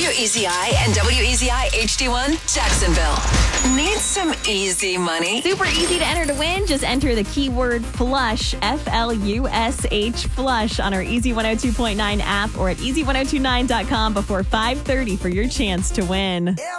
WEZI and WEZI HD1 Jacksonville. Need some easy money? Super easy to enter to win. Just enter the keyword FLUSH, FLUSH, FLUSH on our Easy 102.9 app or at easy1029.com before 5:30 for your chance to win.